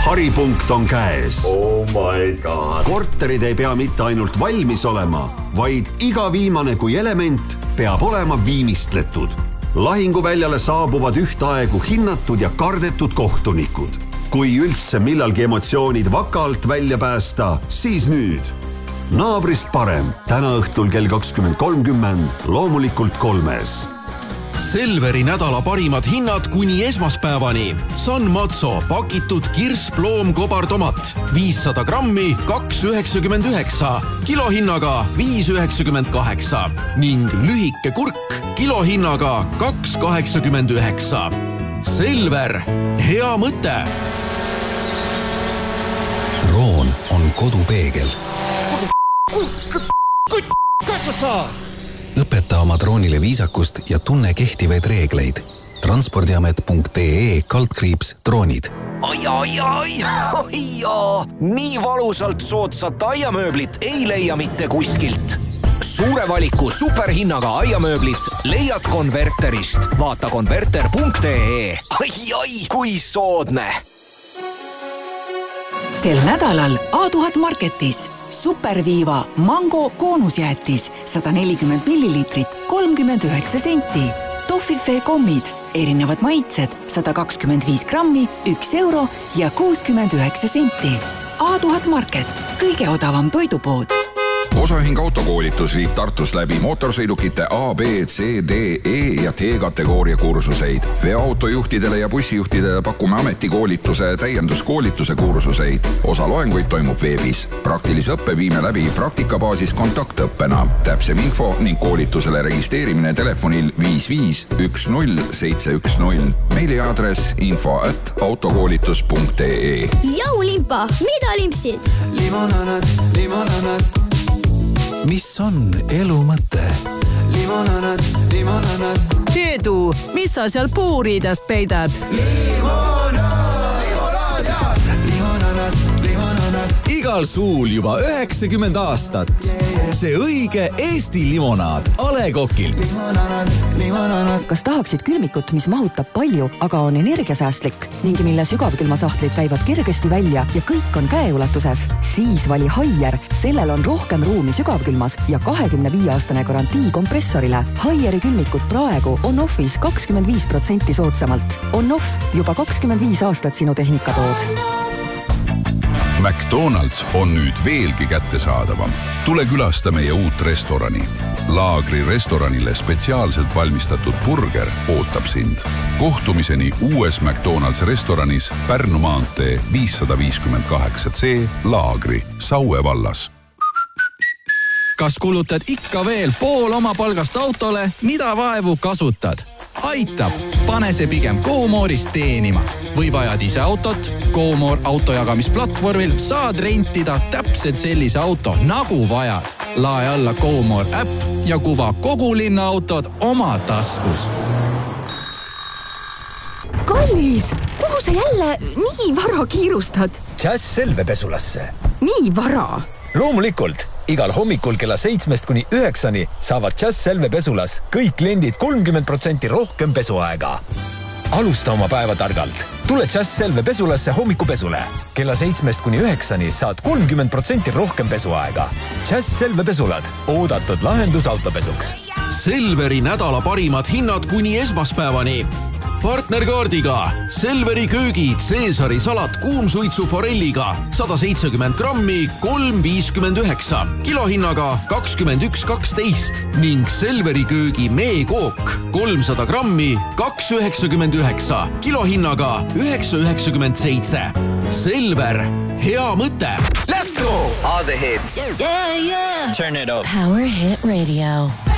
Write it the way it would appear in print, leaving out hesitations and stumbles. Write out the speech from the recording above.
Haripunkt on käes. Oh my god. Korterid ei pea mitte ainult valmis olema, vaid iga viimane kui element peab olema viimistletud. Lahinguväljale saabuvad ühtaegu hinnatud ja kardetud kohtunikud. Kui üldse millalgi emotsioonid vaka alt välja päästa, siis nüüd. Naabrist parem. Täna õhtul kell 20.30, loomulikult 3. Selveri nädala parimad hinnad kuni esmaspäevani. San Mazzo pakitud kirsploom kobartomat 500 grammi 2,99, kilohinnaga 5,98 ning lühike kurk kilohinnaga 2,89. Selver, hea mõte. Roon on kodupeegel. Õpeta oma droonile viisakust ja tunne kehtivaid reegleid. Transpordiamet.ee/droonid. Ai. Nii valusalt soodsat aiamööblit ei leia mitte kuskilt. Suure valiku superhinnaga aiamööblit leiad Konverterist. Vaata konverter.ee. Ai, kui soodne! Sel nädalal A1000 Marketis Superviiva mango koonusjäätis 140 milliliitrit 39 senti. Toffifee kommid, erinevad maitsed 125 grammi 1 euro ja 69 senti. A1000 Market, kõige odavam toidupood. Osaühing autokoolitus viib Tartus läbi mootorsõidukite A, B, C, D, E ja T-kategooria kursuseid. Veoautojuhtidele ja bussijuhtidele pakume ametikoolituse täienduskoolituse kursuseid. Osa loenguid toimub veebis. Praktilise õppe viime läbi praktikabaasis kontaktõppena. Täpsem info ning koolitusele registreerimine telefonil 5510710. Meili aadress info@autokoolitus.ee. Jau limpa, mida limpsid? Limonanad. Mis on elu mõte? Limonanad. Edu, mis sa seal puuriidas peidad? Limonanad. Igal suul juba 90 aastat. See õige Eesti limonaad A. Le Coqilt. Limonanad. Kas tahaksid külmikut, mis mahutab palju, aga on energiasäästlik ning mille sügavkülmasahtlid käivad kergesti välja ja kõik on käeulatuses? Siis vali Haier. Sellel on rohkem ruumi sügavkülmas ja 25-aastane garantii kompressorile. Haieri külmikut praegu on offis 25% soodsamalt. On off juba 25 aastat sinu tehnikatood. McDonald's on nüüd veelgi kättesaadavam. Tule külasta meie uut restorani. Laagri restoranile spetsiaalselt valmistatud burger ootab sind. Kohtumiseni uues McDonald's restoranis Pärnu maantee 558C Laagri, Saue vallas. Kas kulutad ikka veel pool oma palgast autole, mida vaevu kasutad? Aitab, pane see pigem GoMore'ist teenima. Või vajad ise autot? GoMore autojagamisplatvormil saad rentida täpselt sellise auto, nagu vajad. Lae alla GoMore äpp ja kuva kogu linna autod oma taskus. Kallis, kuhu sa jälle nii vara kiirustad? Jazz Selve pesulasse. Nii vara? Loomulikult, igal hommikul kella 7–9 saavad Jazz Selve pesulas kõik kliendid 30% rohkem pesuaega. Alusta oma päeva targalt. Tule Jazz Selve pesulasse hommikupesule. Kella 7–9 saad 30% rohkem pesuaega. Jazz Selve pesulad. Oodatud lahendus autopesuks. Selveri nädala parimad hinnad kuni esmaspäevani. Partnerkaardiga Selveri köögid Caesari salat kuumsuitsu forelliga 170 grammi 3,59, kilohinnaga 21,12 ning Selveri köögi meekook 300 grammi 2,99, kilohinnaga 9,97. Selver, hea mõte. Let's go! All the hits. Yeah. Turn it up. Power Hit Radio.